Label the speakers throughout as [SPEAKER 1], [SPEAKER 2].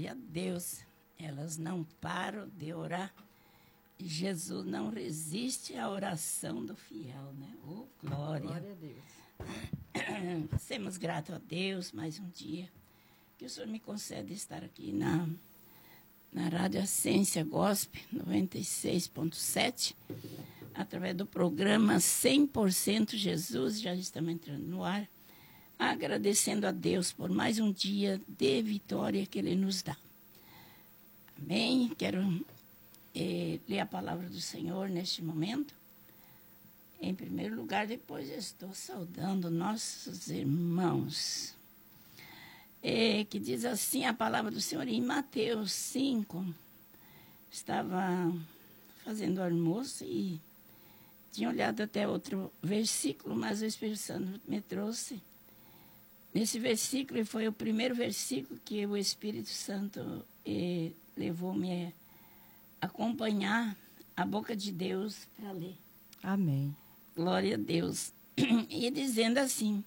[SPEAKER 1] Glória a Deus. Elas não param de orar. Jesus não resiste à oração do fiel, né? Oh, glória.
[SPEAKER 2] Glória a Deus.
[SPEAKER 1] Semos gratos a Deus mais um dia que o Senhor me concede estar aqui na Rádio Essência Gospel 96.7, através do programa 100% Jesus, já estamos entrando no ar, agradecendo a Deus por mais um dia de vitória que Ele nos dá. Amém? Quero ler a palavra do Senhor neste momento. Em primeiro lugar, depois eu estou saudando nossos irmãos. Que diz assim a palavra do Senhor em Mateus 5. Estava fazendo almoço e tinha olhado até outro versículo, mas o Espírito Santo me trouxe nesse versículo, e foi o primeiro versículo que o Espírito Santo levou-me a acompanhar a boca de Deus para ler.
[SPEAKER 2] Amém.
[SPEAKER 1] Glória a Deus. E dizendo assim,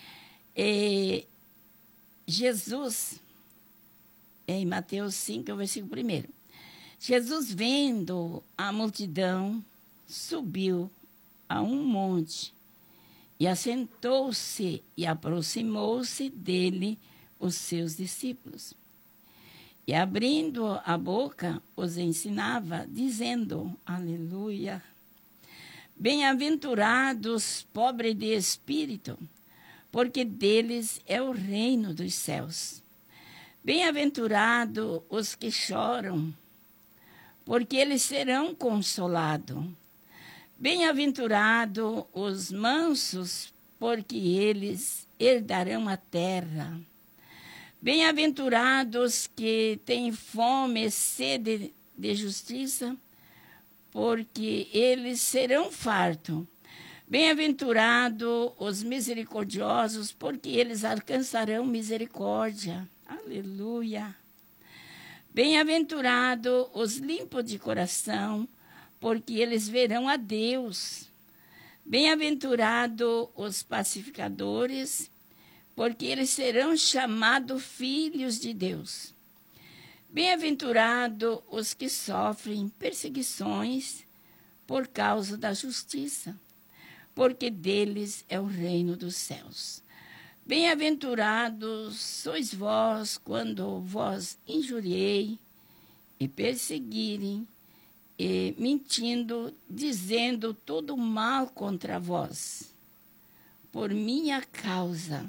[SPEAKER 1] Jesus, em Mateus 5, é o versículo 1. Jesus, vendo a multidão, subiu a um monte e assentou-se e aproximou-se dele os seus discípulos. E abrindo a boca, os ensinava, dizendo, aleluia, bem-aventurados pobres de espírito, porque deles é o reino dos céus. Bem-aventurados os que choram, porque eles serão consolados. Bem-aventurados os mansos, porque eles herdarão a terra. Bem-aventurados que têm fome e sede de justiça, porque eles serão fartos. Bem-aventurados os misericordiosos, porque eles alcançarão misericórdia. Aleluia. Bem-aventurados os limpos de coração, porque eles verão a Deus. Bem-aventurados os pacificadores, porque eles serão chamados filhos de Deus. Bem-aventurados os que sofrem perseguições por causa da justiça, porque deles é o reino dos céus. Bem-aventurados sois vós quando vos injuriei e perseguirem, e mentindo, dizendo todo mal contra vós, por minha causa.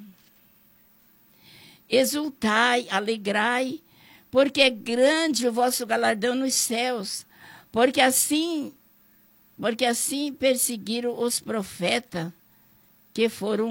[SPEAKER 1] Exultai, alegrai, porque é grande o vosso galardão nos céus, porque assim perseguiram os profetas que foram